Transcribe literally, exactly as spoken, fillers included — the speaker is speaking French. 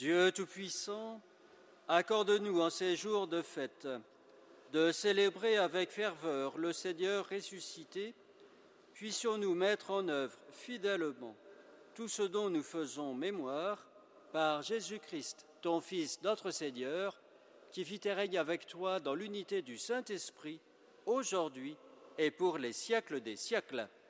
Dieu Tout-Puissant, accorde-nous en ces jours de fête de célébrer avec ferveur le Seigneur ressuscité. Puissions-nous mettre en œuvre fidèlement tout ce dont nous faisons mémoire par Jésus-Christ, ton Fils, notre Seigneur, qui vit et règne avec toi dans l'unité du Saint-Esprit, aujourd'hui et pour les siècles des siècles.